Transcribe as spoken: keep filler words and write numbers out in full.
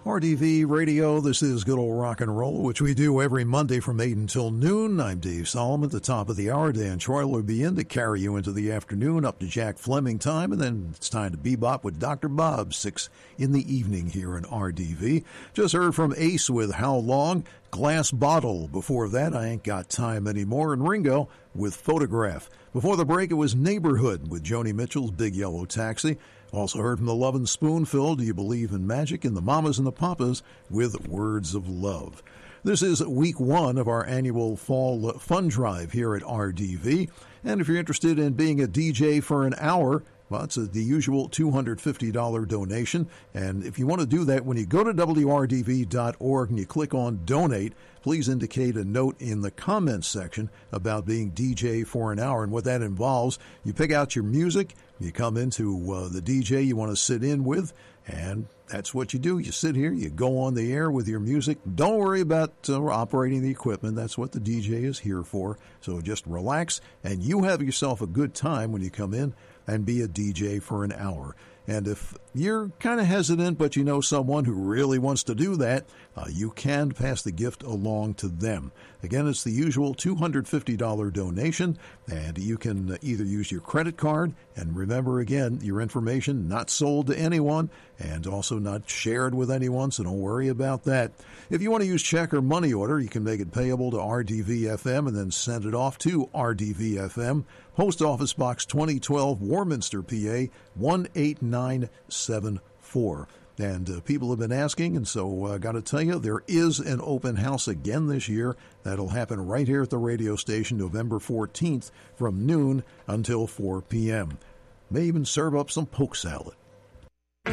R D V Radio, this is Good Old Rock and Roll, which we do every Monday from eight until noon. I'm Dave Solomon. At the top of the hour, Dan Troy will be in to carry you into the afternoon up to Jack Fleming time, and then it's time to bebop with Doctor Bob, six in the evening here in R D V. Just heard from Ace with How Long, Glass Bottle. Before that, I Ain't Got Time Anymore, and Ringo with Photograph. Before the break, it was Neighborhood with Joni Mitchell's Big Yellow Taxi. Also heard from the Lovin' Spoonful, Do You Believe in Magic? And the Mamas and the Papas with Words of Love. This is week one of our annual fall fun drive here at R D V. And if you're interested in being a D J for an hour, well, it's a, the usual two hundred fifty dollars donation. And if you want to do that, when you go to W R D V dot org and you click on Donate, please indicate a note in the comments section about being D J for an hour. And what that involves, you pick out your music, you come into uh, the D J you want to sit in with, and that's what you do. You sit here, you go on the air with your music. Don't worry about uh, operating the equipment. That's what the D J is here for. So just relax, and you have yourself a good time when you come in and be a D J for an hour. And if you're kind of hesitant, but you know someone who really wants to do that, uh, you can pass the gift along to them. Again, it's the usual two hundred fifty dollars donation, and you can either use your credit card, and remember, again, your information not sold to anyone, and also not shared with anyone, so don't worry about that. If you want to use check or money order, you can make it payable to R D V F M and then send it off to R D V F M, Post Office Box twenty twelve, Warminster, P A, one eight nine seven four. And uh, people have been asking, and so I uh, got to tell you, there is an open house again this year. That'll happen right here at the radio station November fourteenth from noon until four p.m. May even serve up some poke salad.